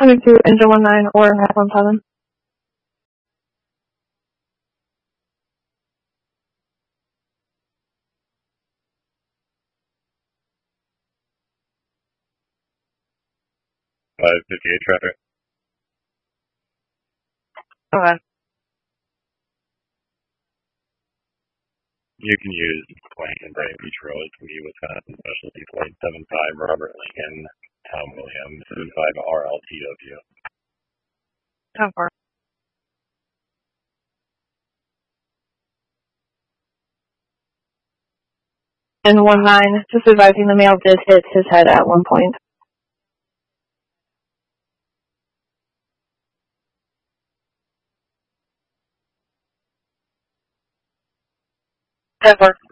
coming to engine 19 or half 17. Traffic. Okay. You can use Plain and Bright Beach Road to meet Wisconsin Specialty Flight 75 Robert Lincoln, Tom Williams, 75 RLTW. 10-4. And 19, just advising the male did hit his head at one point. Ever.